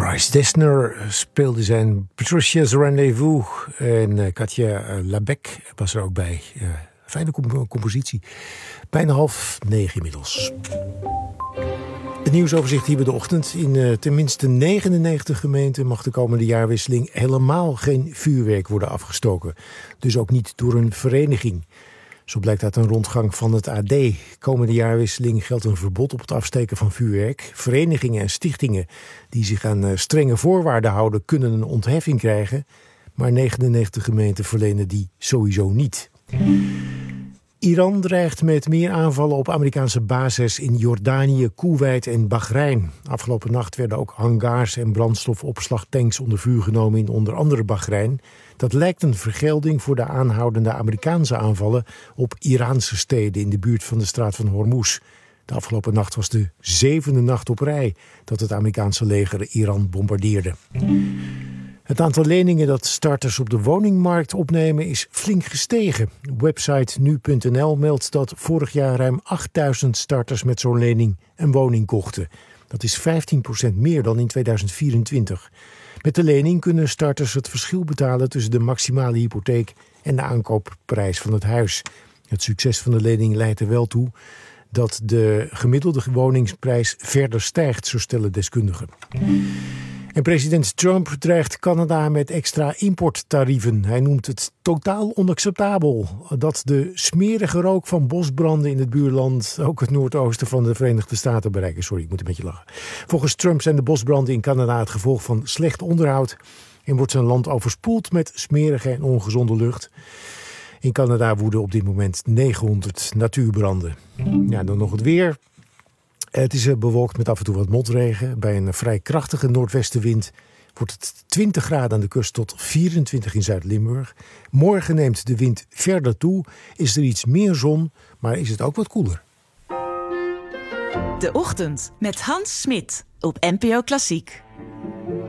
Bryce Dessner speelde zijn Patricia's Rendezvous. En Katja Labec was er ook bij. Fijne compositie. Bijna 8:30 inmiddels. Het nieuwsoverzicht hier bij de ochtend. In tenminste 99 gemeenten mag de komende jaarwisseling helemaal geen vuurwerk worden afgestoken. Dus ook niet door een vereniging. Zo blijkt uit een rondgang van het AD. Komende jaarwisseling geldt een verbod op het afsteken van vuurwerk. Verenigingen en stichtingen die zich aan strenge voorwaarden houden, kunnen een ontheffing krijgen. Maar 99 gemeenten verlenen die sowieso niet. Iran dreigt met meer aanvallen op Amerikaanse bases in Jordanië, Koeweit en Bahrein. Afgelopen nacht werden ook hangars en brandstofopslagtanks onder vuur genomen in onder andere Bahrein. Dat lijkt een vergelding voor de aanhoudende Amerikaanse aanvallen op Iraanse steden in de buurt van de straat van Hormuz. De afgelopen nacht was de 7e nacht op rij dat het Amerikaanse leger Iran bombardeerde. Het aantal leningen dat starters op de woningmarkt opnemen is flink gestegen. Website nu.nl meldt dat vorig jaar ruim 8000 starters met zo'n lening een woning kochten. Dat is 15% meer dan in 2024. Met de lening kunnen starters het verschil betalen tussen de maximale hypotheek en de aankoopprijs van het huis. Het succes van de lening leidt er wel toe dat de gemiddelde woningsprijs verder stijgt, zo stellen deskundigen. En president Trump dreigt Canada met extra importtarieven. Hij noemt het totaal onacceptabel dat de smerige rook van bosbranden in het buurland ook het noordoosten van de Verenigde Staten bereiken. Sorry, ik moet een beetje lachen. Volgens Trump zijn de bosbranden in Canada het gevolg van slecht onderhoud en wordt zijn land overspoeld met smerige en ongezonde lucht. In Canada woeden op dit moment 900 natuurbranden. Ja, dan nog het weer. Het is bewolkt met af en toe wat motregen. Bij een vrij krachtige noordwestenwind wordt het 20 graden aan de kust tot 24 in Zuid-Limburg. Morgen neemt de wind verder toe. Is er iets meer zon, maar is het ook wat koeler. De Ochtend met Hans Smit op NPO Klassiek.